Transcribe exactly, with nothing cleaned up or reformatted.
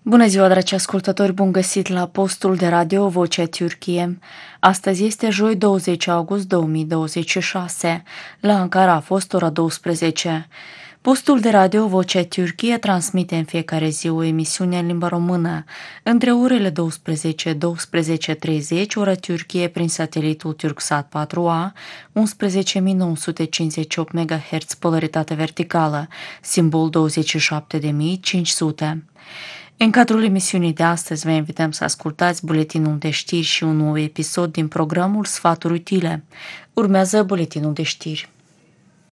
Bună ziua, dragi ascultători, bun găsit la postul de radio Vocea Türkiye. Astăzi este joi douăzeci august două mii douăzeci și șase. La Ankara a fost ora douăsprezece. Postul de radio Vocea Türkiye transmite în fiecare zi o emisiune în limba română, între orele douăsprezece - douăsprezece și treizeci, ora Türkiye, prin satelitul Turksat patru A, unsprezece mii nouă sute cincizeci și opt MHz, polaritate verticală, simbol douăzeci și șapte de mii cinci sute. În cadrul emisiunii de astăzi vă invităm să ascultați buletinul de știri și un nou episod din programul Sfaturi utile. Urmează buletinul de știri.